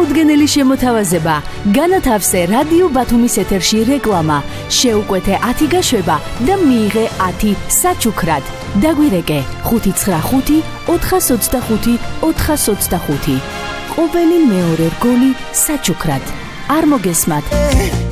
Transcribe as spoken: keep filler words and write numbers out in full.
წარუდგენელი შემოთავაზება, განათავსე რადიო ბათუმის ეთერში რეკლამა, შეუკვეთე ათი გაშვება და მიიღე ათი საჩუქრად. დაგვირეკე ხუთი ცხრა ხუთი ოთხას ოცდახუთი ოთხას ოცდახუთი. ყოველი მეორე რგოლი საჩუქრად. არ მოგესმათ.